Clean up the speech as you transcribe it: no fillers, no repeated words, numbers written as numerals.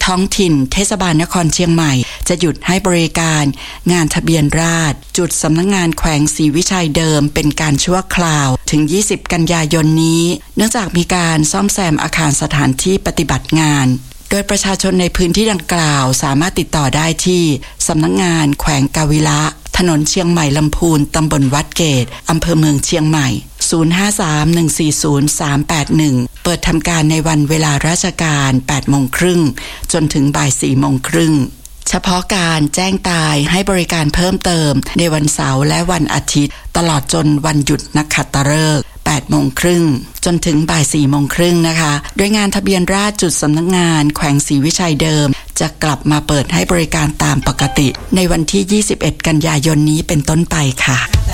ท้องถิ่นเทศบาลนครเชียงใหม่จะหยุดให้บริการงานทะเบียนราษฎร์จุดสำนักงานแขวงศรีวิชัยเดิมเป็นการชั่วคราวถึง20กันยายนนี้เนื่องจากมีการซ่อมแซมอาคารสถานที่ปฏิบัติงานโดยประชาชนในพื้นที่ดังกล่าวสามารถติดต่อได้ที่สำนักงานแขวงกาวิระถนนเชียงใหม่ลำพูนตำบลวัดเกตอำเภอเมืองเชียงใหม่053-140-381เปิดทำการในวันเวลาราชการ 8:30 น.จนถึงบ่าย 4:30 น.เฉพาะการแจ้งตายให้บริการเพิ่มเติมในวันเสาร์และวันอาทิตย์ตลอดจนวันหยุดนักขัตฤกษ์ 8:30 น.จนถึงบ่าย 4:30 น.นะคะโดยงานทะเบียนราษฎร์จุดสำนักงานแขวงศรีวิชัยเดิมจะกลับมาเปิดให้บริการตามปกติในวันที่ 21 กันยายนนี้เป็นต้นไปค่ะ